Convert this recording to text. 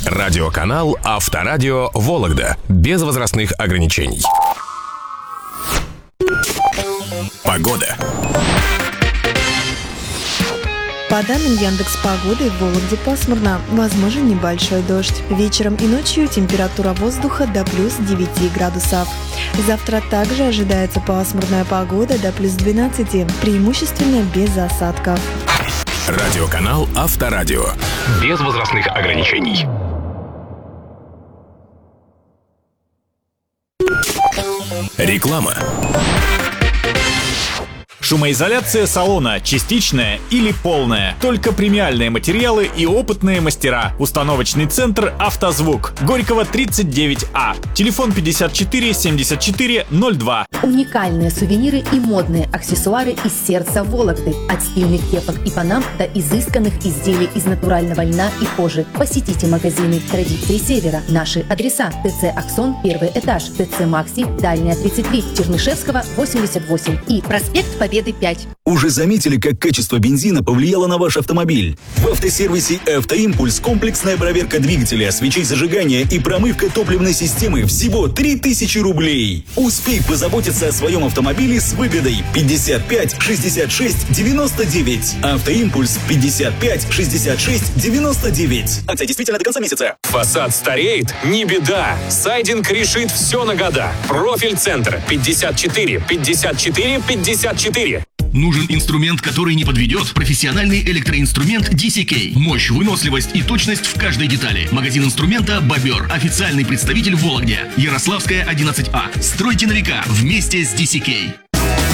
Радиоканал Авторадио Вологда. Без возрастных ограничений. Погода. По данным Яндекс.Погоды, в Вологде пасмурно, возможен небольшой дождь. Вечером и ночью температура воздуха до плюс 9 градусов. Завтра также ожидается пасмурная погода до плюс 12, преимущественно без осадков. Радиоканал Авторадио. Без возрастных ограничений. Реклама. Шумоизоляция салона частичная или полная. Только премиальные материалы и опытные мастера. Установочный центр «Автозвук». Горького, 39А. Телефон 54 74 02. Уникальные сувениры и модные аксессуары из сердца Вологды. От стильных кепок и панам до изысканных изделий из натурального льна и кожи. Посетите магазины «Традиции Севера». Наши адреса: ТЦ «Аксон», первый этаж, ТЦ «Макси», Дальняя, 33, Чернышевского, 88 и проспект Победы, 5. Уже заметили, как качество бензина повлияло на ваш автомобиль? В автосервисе «Автоимпульс» комплексная проверка двигателя, свечей зажигания и промывка топливной системы всего 3000 рублей. Успей позаботиться о своем автомобиле с выгодой. 55 66 99. «Автоимпульс» 55 66 99. Акция действительно до конца месяца. Фасад стареет? Не беда. Сайдинг решит все на года. Профиль-центр 54 54 54. Нужен инструмент, который не подведет? Профессиональный электроинструмент DCK. Мощь, выносливость и точность в каждой детали. Магазин инструмента «Бобер». Официальный представитель в Вологде. Ярославская, 11А. Стройте на века вместе с DCK.